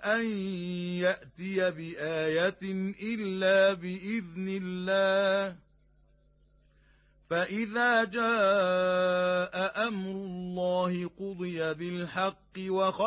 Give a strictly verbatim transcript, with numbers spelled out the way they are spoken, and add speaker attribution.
Speaker 1: أن يأتي بآية إلا بإذن الله فإذا جاء أمر الله قضي بالحق وخسر